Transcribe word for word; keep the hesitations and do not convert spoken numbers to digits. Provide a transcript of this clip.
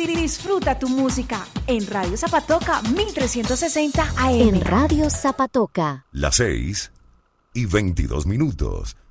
Disfruta tu música en Radio Zapatoca mil trescientos sesenta A M. En Radio Zapatoca. Las seis y veintidós minutos.